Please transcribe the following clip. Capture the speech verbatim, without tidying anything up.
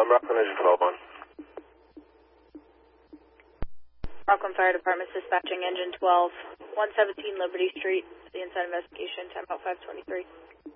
Um, Rockland Engine twelve on. Rockland Fire Department dispatching Engine twelve, one seventeen Liberty Street, the inside investigation, time out five twenty-three.